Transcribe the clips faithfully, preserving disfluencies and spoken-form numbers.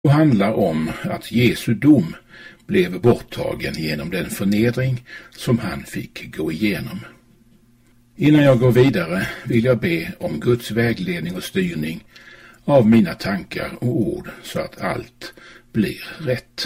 och handlar om att Jesu dom blev borttagen genom den förnedring som han fick gå igenom. Innan jag går vidare vill jag be om Guds vägledning och styrning av mina tankar och ord så att allt blir rätt.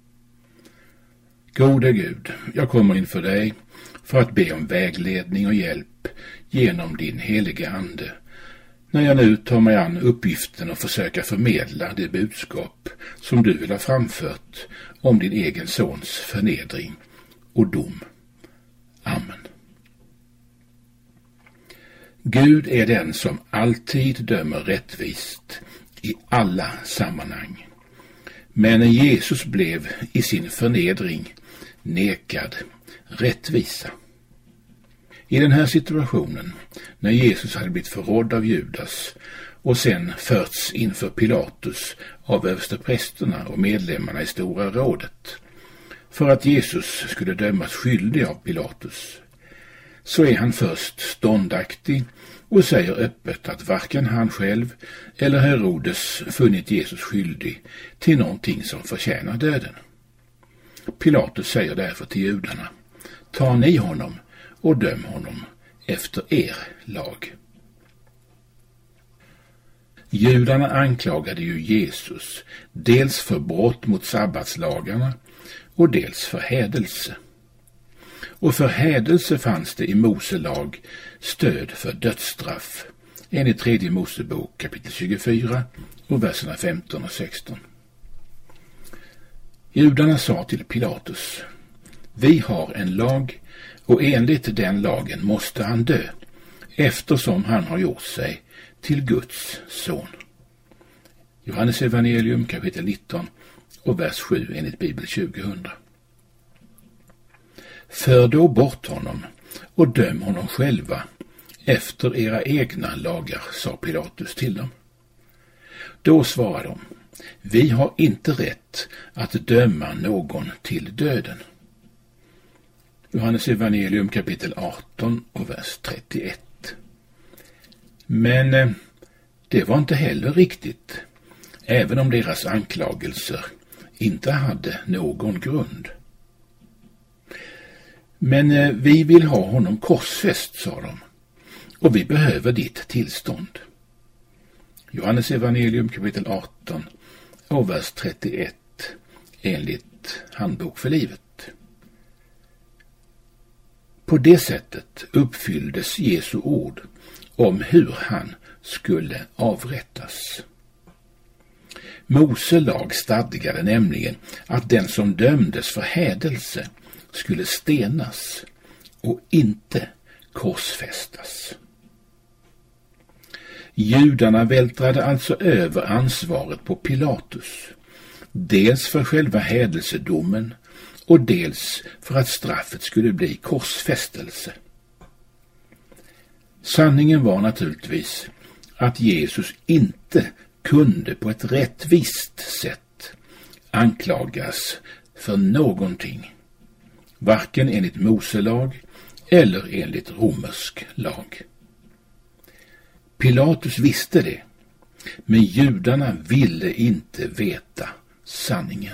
Gode Gud, jag kommer inför dig för att be om vägledning och hjälp genom din heliga ande, när jag nu tar mig an uppgiften att försöka förmedla det budskap som du vill ha framfört om din egen sons förnedring och dom. Amen. Gud är den som alltid dömer rättvist i alla sammanhang. Men när Jesus blev i sin förnedring nekad rättvisa. I den här situationen, när Jesus hade blivit förrådd av Judas och sen förts inför Pilatus av översteprästerna och medlemmarna i Stora rådet, för att Jesus skulle dömas skyldig av Pilatus, så är han först ståndaktig och säger öppet att varken han själv eller Herodes funnit Jesus skyldig till någonting som förtjänar döden. Pilatus säger därför till judarna: ta ni honom och döm honom efter er lag. Judarna anklagade ju Jesus dels för brott mot sabbatslagarna och dels för hädelse. Och för hädelse fanns det i Mose lag stöd för dödsstraff, enligt tredje Mosebok kapitel tjugofyra och verserna femton och sexton. Judarna sa till Pilatus: vi har en lag, och enligt den lagen måste han dö, eftersom han har gjort sig till Guds son. Johannes evangelium kapitel nitton och vers sju enligt Bibel tjugohundra. För då bort honom och döm honom själva efter era egna lagar, sa Pilatus till dem. Då svarade de: vi har inte rätt att döma någon till döden. Johannes evangelium kapitel arton och vers trettioett. Men eh, det var inte heller riktigt, även om deras anklagelser inte hade någon grund. Men eh, vi vill ha honom korsfäst, sa de, och vi behöver ditt tillstånd. Johannes evangelium kapitel arton och vers trettioett enligt Handbok för livet. På det sättet uppfylldes Jesu ord om hur han skulle avrättas. Mose lag stadgade nämligen att den som dömdes för hädelse skulle stenas och inte korsfästas. Judarna vältrade alltså över ansvaret på Pilatus, dels för själva hädelsedomen och dels för att straffet skulle bli korsfästelse. Sanningen var naturligtvis att Jesus inte kunde på ett rättvist sätt anklagas för någonting, varken enligt Moselag eller enligt romersk lag. Pilatus visste det, men judarna ville inte veta sanningen.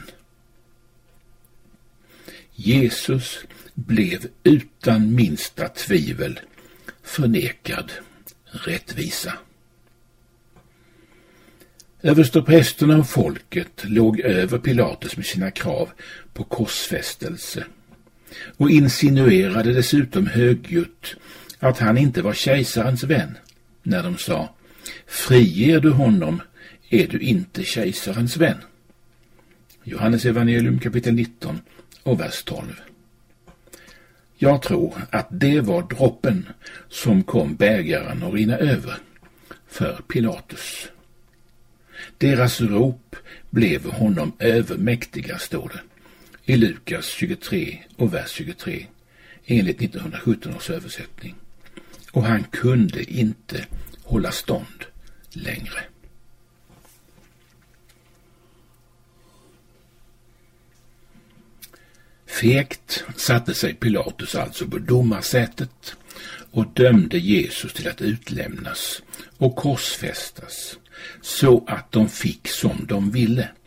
Jesus blev utan minsta tvivel förnekad rättvisa. Översteprästerna och folket låg över Pilatus med sina krav på korsfästelse och insinuerade dessutom högljutt att han inte var kejsarens vän, när de sa: friger du honom är du inte kejsarens vän. Johannes evangelium kapitel nitton och vers tolv. Jag tror att det var droppen som kom bägaren att rinna över för Pilatus. Deras rop blev honom övermäktiga, står det i Lukas tjugotre och vers tjugotre enligt nittonhundrasjutton års översättning. Och han kunde inte hålla stånd längre. Fegt satte sig Pilatus alltså på domarsätet och dömde Jesus till att utlämnas och korsfästas, så att de fick som de ville.